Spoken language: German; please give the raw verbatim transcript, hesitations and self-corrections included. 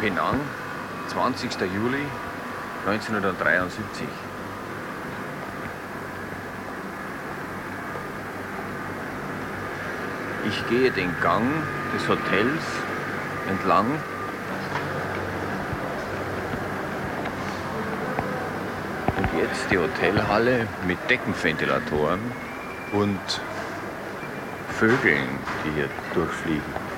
Penang, zwanzigster Juli neunzehnhundertdreiundsiebzig. Ich gehe den Gang des Hotels entlang. Und jetzt die Hotelhalle mit Deckenventilatoren und Vögeln, die hier durchfliegen.